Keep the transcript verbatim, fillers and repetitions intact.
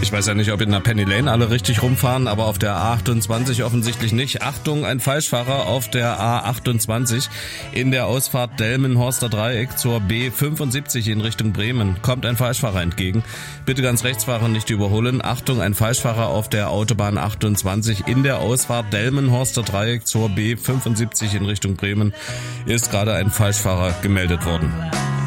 Ich weiß ja nicht, ob in der Penny Lane alle richtig rumfahren, aber auf der A achtundzwanzig offensichtlich nicht. Achtung, ein Falschfahrer auf der A achtundzwanzig in der Ausfahrt Delmenhorster Dreieck zur B fünfundsiebzig in Richtung Bremen. Kommt ein Falschfahrer entgegen. Bitte ganz rechts fahren, nicht überholen. Achtung, ein Falschfahrer auf der Autobahn achtundzwanzig in der Ausfahrt Delmenhorster Dreieck zur B fünfundsiebzig in Richtung Bremen. Ist gerade ein Falschfahrer gemeldet worden.